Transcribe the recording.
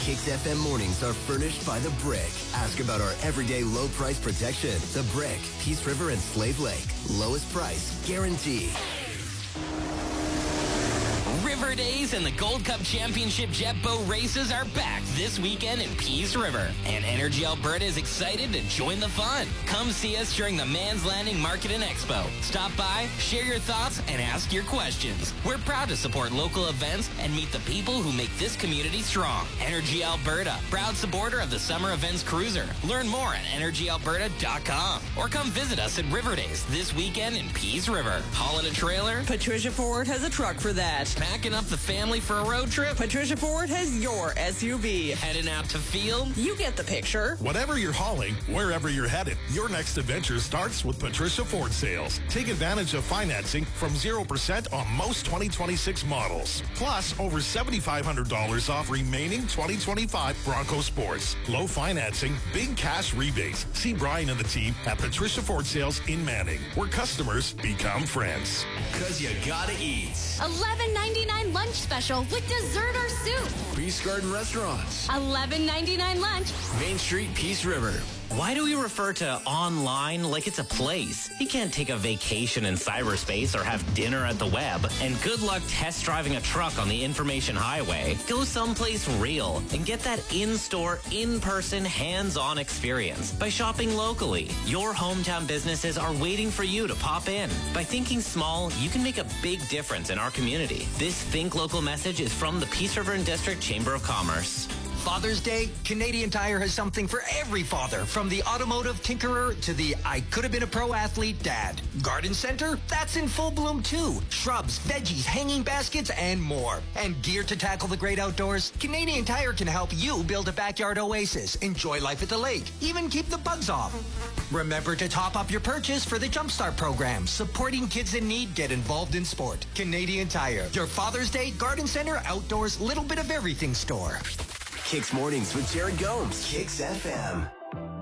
Kicks FM mornings are furnished by The Brick. Ask about our everyday low price protection. The Brick, Peace River and Slave Lake. Lowest price guaranteed. River Days and the Gold Cup Championship jet boat races are back this weekend in Peace River. And Energy Alberta is excited to join the fun. Come see us during the Man's Landing Market and Expo. Stop by, share your thoughts, and ask your questions. We're proud to support local events and meet the people who make this community strong. Energy Alberta, proud supporter of the Summer Events Cruiser. Learn more at energyalberta.com or come visit us at River Days this weekend in Peace River. Hauling a trailer? Patricia Ford has a truck for that. Packing up the family for a road trip? Patricia Ford has your SUV. Heading out to field? You get the picture. Whatever you're hauling, wherever you're headed, your next adventure starts with Patricia Ford sales. Take advantage of financing from 0% on most 2026 models. Plus, over $7,500 off remaining 2025 Bronco Sports. Low financing, big cash rebates. See Brian and the team at Patricia Ford Sales in Manning, where customers become friends. Because you gotta eat. $11.99 lunch special with dessert or soup. Peace Garden Restaurants. $11.99 lunch. Main Street, Peace River. Why do we refer to online like it's a place? You can't take a vacation in cyberspace or have dinner at the web. And good luck test driving a truck on the information highway. Go someplace real and get that in-store, in-person, hands-on experience by shopping locally. Your hometown businesses are waiting for you to pop in. By thinking small, you can make a big difference in our community. This Think Local message is from the Peace River and District Chamber of Commerce. Father's Day, Canadian Tire has something for every father, from the automotive tinkerer to the I could have been a pro athlete dad. Garden center, that's in full bloom too. Shrubs, veggies, hanging baskets, and more. And gear to tackle the great outdoors, Canadian Tire can help you build a backyard oasis, enjoy life at the lake, even keep the bugs off. Remember to top up your purchase for the Jumpstart program, supporting kids in need. Get involved in sport. Canadian Tire, your Father's Day, garden center, outdoors, little bit of everything store. Kicks mornings with Jared Gomes. Kicks FM.